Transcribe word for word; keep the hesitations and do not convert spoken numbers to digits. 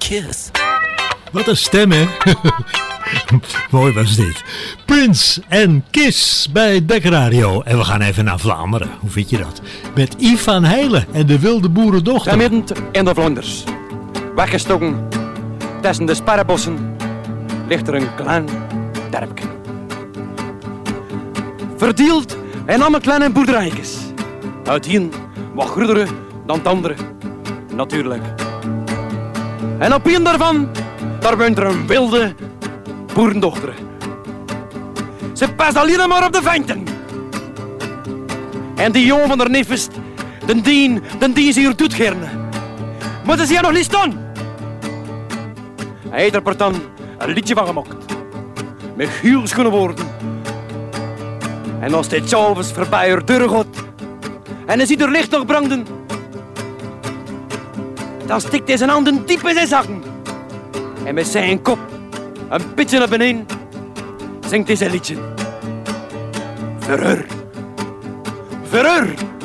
Kiss. Wat een stem, hè? Mooi was dit. Prince en Kiss bij Dek Radio. En we gaan even naar Vlaanderen. Hoe vind je dat? Met Yves van Heilen en de wilde boerendochter. Midden in de Vlaanders, weggestoken tussen de sparrenbossen, ligt er een klein dorpje. Verdeeld in allemaal kleine boerderijtjes. Uit een wat grotere dan het andere, natuurlijk. En op een daarvan, daar woont er een wilde boerendochter. Ze past alleen maar op de venten. En die jongen van haar neefest, den dien, den dien ze hier doet gerne. Maar ze zien nog niet staan. Hij heeft er dan een liedje van gemaakt. Met heel schone woorden. En als dit s'avonds voorbij haar deur gaat en hij ziet er licht nog branden, dan stikt hij zijn handen diep in zijn zakken. En met zijn kop een beetje naar beneden zingt hij zijn liedje. Voor haar. Voor haar.